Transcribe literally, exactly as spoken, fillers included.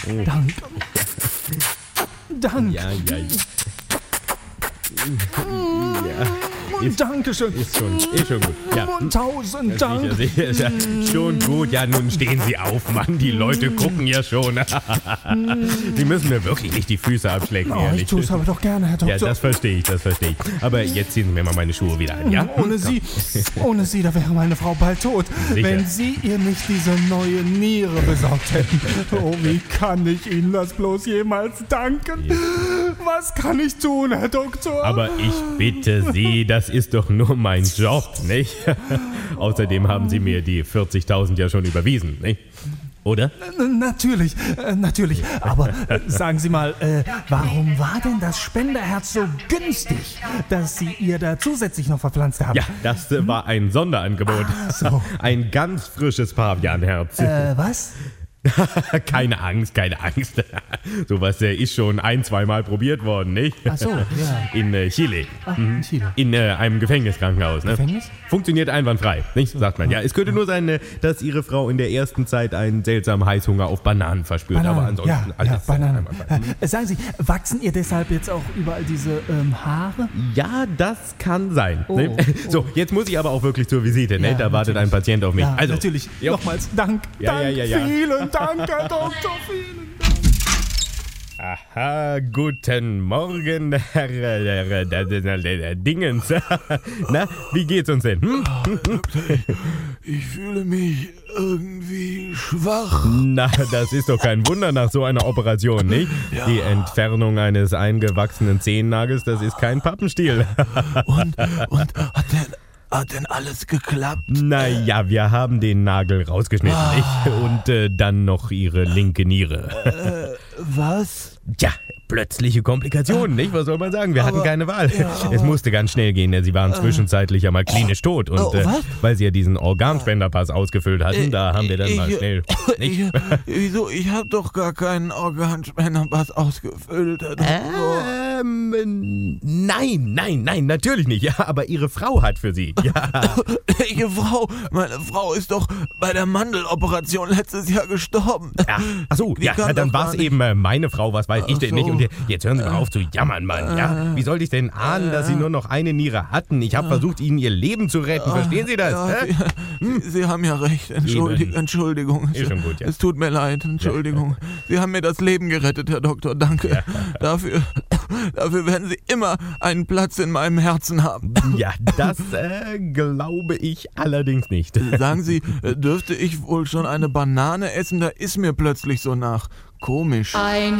Danke. Danke. Ja, ja, ja. ja. Ist, Dankeschön. Ist schon, ist schon gut. Ja. Tausend Dank. Sicher, sicher. Schon gut. Ja, nun stehen Sie auf, Mann. Die Leute gucken ja schon. Sie müssen mir wirklich nicht die Füße abschlecken, Oh, ehrlich. ich tue es aber doch gerne, Herr Doktor. Ja, das verstehe ich, das verstehe ich. Aber jetzt ziehen Sie mir mal meine Schuhe wieder an, ja? Ohne Sie, ohne Sie, da wäre meine Frau bald tot. Sicher. Wenn Sie ihr nicht diese neue Niere besorgt hätten. Oh, wie kann ich Ihnen das bloß jemals danken? Ja. Was kann ich tun, Herr Doktor? Aber ich bitte Sie, das ist doch nur mein Job, nicht? Außerdem haben Sie mir die vierzigtausend ja schon überwiesen, nicht? Oder? N- Natürlich, äh, natürlich. Aber äh, sagen Sie mal, äh, warum war denn das Spenderherz so günstig, dass Sie ihr da zusätzlich noch verpflanzt haben? Ja, das äh, war ein Sonderangebot. Ach so. Ein ganz frisches Pavianherz. Äh, was? Keine Angst, keine Angst. Sowas äh, ist schon ein, zweimal probiert worden, nicht? Ach so, ja. In äh, Chile. Ach, in Chile. In äh, einem Gefängniskrankenhaus. Ne? Gefängnis? Funktioniert einwandfrei, nicht? Sagt man. Ja, es könnte nur sein, äh, dass Ihre Frau in der ersten Zeit einen seltsamen Heißhunger auf Bananen verspürt. Bananen, Aber ansonsten ja, alles ja, Bananen. einwandfrei. Äh, sagen Sie, wachsen ihr deshalb jetzt auch überall diese ähm, Haare? Ja, das kann sein. Oh, ne? oh. So, jetzt muss ich aber auch wirklich zur Visite. Ne? Ja, Da wartet natürlich. ein Patient auf mich. Ja, also, natürlich. jo. Nochmals Dank, Ja, Dank, ja, ja, ja. vielen Dank, Herr Doktor, vielen Dank. Aha, guten Morgen, Herr, Herr, Herr, Herr, Herr Dingens. Na, wie geht's uns denn? Hm? Ich fühle mich irgendwie schwach. Na, das ist doch kein Wunder nach so einer Operation, nicht? Ja. Die Entfernung eines eingewachsenen Zehennagels, das ist kein Pappenstiel. Und, und hat denn, hat denn alles geklappt? Naja, wir haben den Nagel rausgeschnitten, nicht? Und äh, dann noch Ihre linke Niere. Was? Tja, plötzliche Komplikationen, nicht? Was soll man sagen? Wir hatten Aber- keine Wahl. ja, aber- Es musste ganz schnell gehen, denn Sie waren zwischenzeitlich ja mal klinisch tot. Und Oh, äh, was? weil Sie ja diesen Organspenderpass ausgefüllt hatten, da haben wir dann mal Ich- schnell... Ich, Nicht? wieso? Ich habe doch gar keinen Organspenderpass ausgefüllt. Herr Doktor. Ähm, nein, nein, nein, natürlich nicht. Ja, aber Ihre Frau hat für Sie. Ja, Welche Frau? Meine Frau ist doch bei der Mandeloperation letztes Jahr gestorben. ja. Achso, Die ja, kann na, dann doch war gar es nicht- eben äh, meine Frau, was weiß ich denn Ach nicht. so. Und jetzt hören Sie mal auf zu jammern, Mann. Ja? Wie sollte ich denn ahnen, dass Sie nur noch eine Niere hatten? Ich habe versucht, Ihnen Ihr Leben zu retten. Verstehen Sie das? Ja, hä? Sie, Sie haben ja recht. Entschuldig, Eben. Entschuldigung. Ist schon gut, ja. Es tut mir leid. Entschuldigung. Sie haben mir das Leben gerettet, Herr Doktor. Danke. Dafür, dafür werden Sie immer einen Platz in meinem Herzen haben. Ja, das äh, glaube ich allerdings nicht. Sagen Sie, äh, dürfte ich wohl schon eine Banane essen? Da ist mir plötzlich so nach. Komisch. Ein